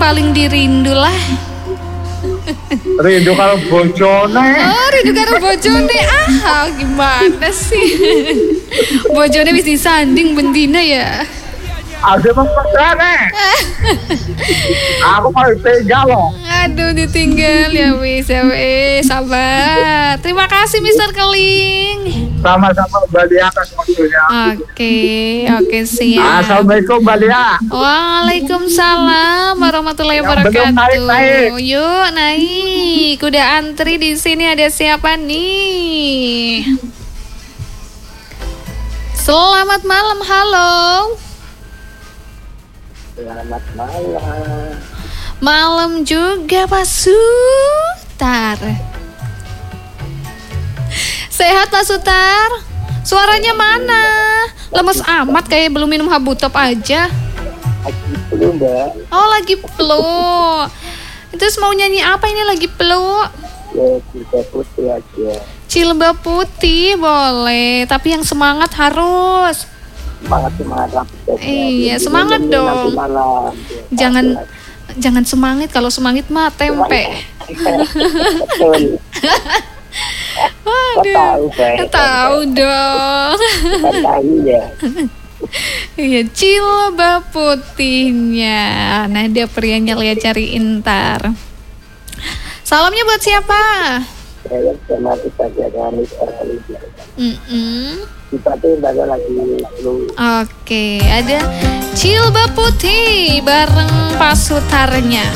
paling dirindu lah. Rindu karo bojone. Oh, rindu karo bojone. Gimana sih? Bojone wis disanding bendina ya. Ada memperdane. Aku mau tinggal loh. Aduh, ditinggal ya wis, sabar. Terima kasih Mr. Keling. Sama-sama Mbak Lia atas waktunya. Oke, siap. Assalamualaikum Mbak Lia. Waalaikumsalam warahmatullahi wabarakatuh. Naik. Yuk naik. Udah antri di sini, ada siapa nih? Selamat malam, halo. Selamat malam. Malam juga Pak Sutar. Sehat Pak Sutar? Suaranya mana? Lemes amat kayak belum minum Habutop aja. Lagi flu Mbak. Oh, lagi flu. Terus mau nyanyi apa ini lagi flu? Ya, Cilba Putih aja. Cilba Putih boleh, tapi yang semangat harus. Semangat lah. Iya, semangat dong. Jangan semangit, kalau semangit mah tempe. Waduh, tahu dong. Ya. Iya, Cilba Putihnya. Nah, dia prianya lihat cari Intar. Salamnya buat siapa? Saya sama kita jaga Mr. Keling. Kita tuh lagi flu. Oke, ada Cilba Putih bareng Pak Sutarnya.